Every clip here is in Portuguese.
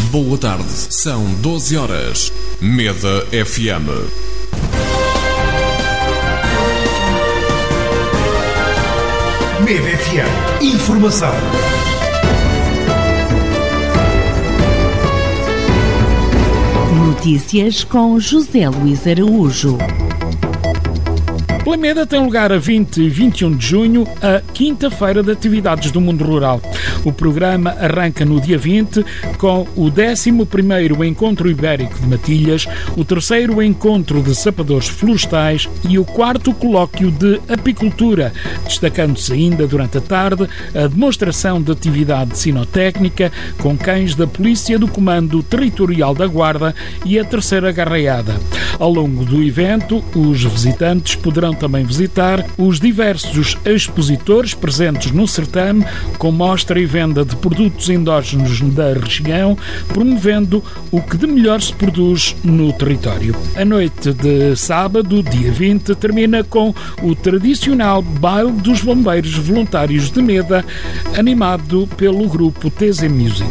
Boa tarde, são 12 horas. Meda FM. Meda FM. Informação. Notícias com José Luís Araújo. Pela Meda tem lugar a 20 e 21 de junho a quinta-feira de atividades do mundo rural. O programa arranca no dia 20 com o 11º Encontro Ibérico de Matilhas, o 3º Encontro de Sapadores Florestais e o 4º Colóquio de Apicultura, destacando-se ainda durante a tarde a demonstração de atividade sinotécnica com cães da Polícia do Comando Territorial da Guarda e a terceira garreada. Ao longo do evento, os visitantes poderão também visitar os diversos expositores presentes no certame, com mostra e venda de produtos endógenos da região, promovendo o que de melhor se produz no território. A noite de sábado, dia 20, termina com o tradicional Baile dos Bombeiros Voluntários de Meda, animado pelo grupo TZ Music.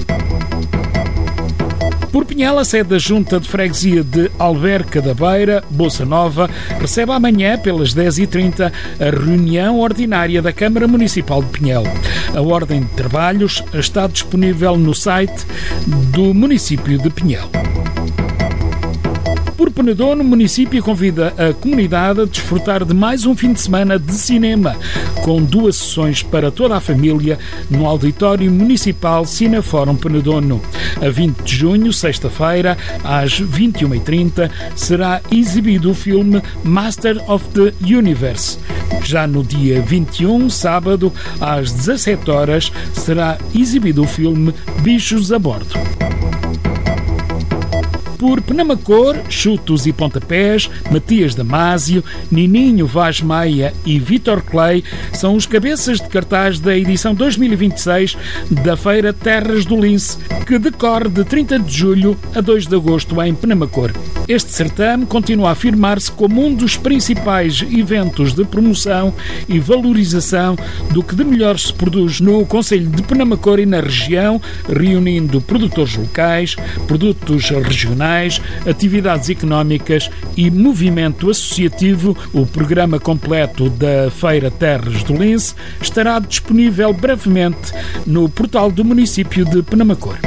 Por Pinhel, a sede da Junta de Freguesia de Alverca da Beira, Bossa Nova, recebe amanhã, pelas 10h30, a reunião ordinária da Câmara Municipal de Pinhel. A ordem de trabalhos está disponível no site do município de Pinhel. Por Penedono, o município convida a comunidade a desfrutar de mais um fim de semana de cinema, com 2 sessões para toda a família no Auditório Municipal Cinefórum Penedono. A 20 de junho, sexta-feira, às 21h30, será exibido o filme Master of the Universe. Já no dia 21, sábado, às 17h, será exibido o filme Bichos a Bordo. Por Penamacor, Chutos e Pontapés, Matias Damasio, Nininho Vaz Maia e Vítor Clay são os cabeças de cartaz da edição 2026 da Feira Terras do Lince, que decorre de 30 de julho a 2 de agosto em Penamacor. Este certame continua a afirmar-se como um dos principais eventos de promoção e valorização do que de melhor se produz no concelho de Penamacor e na região, reunindo produtores locais, produtos regionais, atividades económicas e movimento associativo. O programa completo da Feira Terras do Lince estará disponível brevemente no portal do município de Penamacor.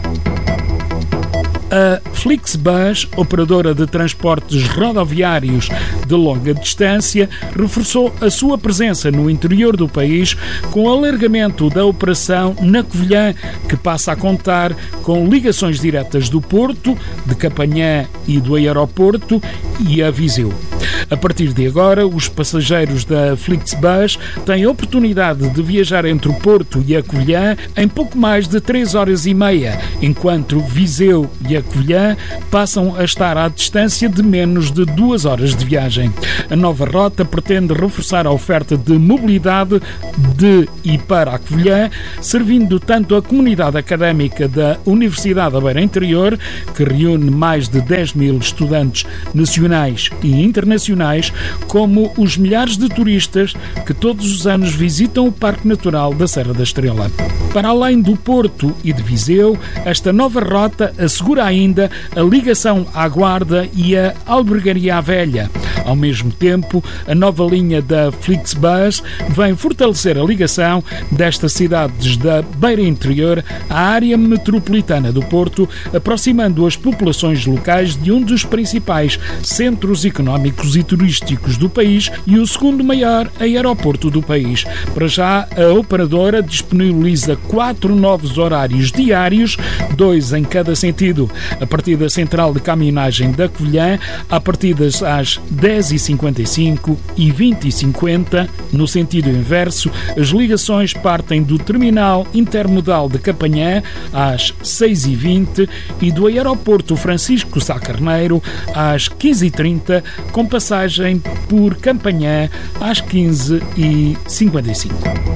A Flixbus, operadora de transportes rodoviários de longa distância, reforçou a sua presença no interior do país com o alargamento da operação na Covilhã, que passa a contar com ligações diretas do Porto, de Campanhã e do aeroporto e a Viseu. A partir de agora, os passageiros da Flixbus têm a oportunidade de viajar entre o Porto e a Covilhã em pouco mais de 3 horas e meia, enquanto Viseu e a Covilhã passam a estar à distância de menos de 2 horas de viagem. A nova rota pretende reforçar a oferta de mobilidade de e para a Covilhã, servindo tanto a comunidade académica da Universidade da Beira Interior, que reúne mais de 10.000 estudantes nacionais e internacionais, como os milhares de turistas que todos os anos visitam o Parque Natural da Serra da Estrela. Para além do Porto e de Viseu, esta nova rota assegura ainda a ligação à Guarda e à Albergaria à Velha. Ao mesmo tempo, a nova linha da Flixbus vem fortalecer a ligação destas cidades da Beira Interior à área metropolitana do Porto, aproximando as populações locais de um dos principais centros económicos e turísticos do país e o segundo maior aeroporto do país. Para já, a operadora disponibiliza 4 novos horários diários, 2 em cada sentido. A partir da central de caminhonagem da Covilhã, a partidas às 10h55 e 20h50. No sentido inverso, as ligações partem do terminal intermodal de Campanhã às 6h20 e do aeroporto Francisco Sá Carneiro às 15h30, com passagem por Campanhã às 15h55.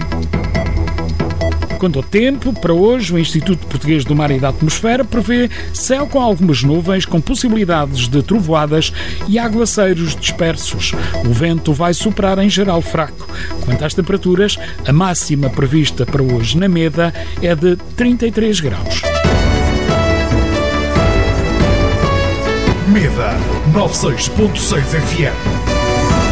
Quanto ao tempo, para hoje, o Instituto Português do Mar e da Atmosfera prevê céu com algumas nuvens, com possibilidades de trovoadas e aguaceiros dispersos. O vento vai soprar em geral fraco. Quanto às temperaturas, a máxima prevista para hoje na Meda é de 33 graus. Alameda, 96.6 FM.